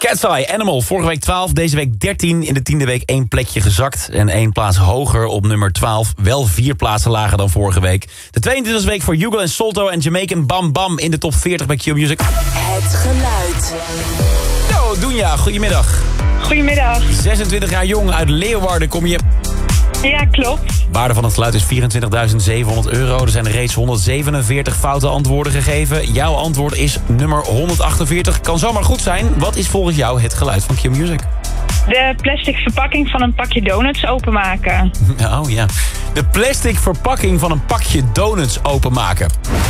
Cat's Eye, Animal, vorige week 12, deze week 13. In de 10e week 1 plekje gezakt en 1 plaats hoger op nummer 12. Wel 4 plaatsen lager dan vorige week. De 22e week voor Hugo en Solto en Jamaican Bam Bam in de top 40 bij Q-Music. Het geluid. Yo, Doenja, goedemiddag. Goedemiddag. 26 jaar jong, uit Leeuwarden kom je. Ja, klopt. Waarde van het geluid is €24.700. Er zijn reeds 147 foute antwoorden gegeven. Jouw antwoord is nummer 148. Kan zomaar goed zijn. Wat is volgens jou het geluid van Q-Music? De plastic verpakking van een pakje donuts openmaken. Oh ja. De plastic verpakking van een pakje donuts openmaken.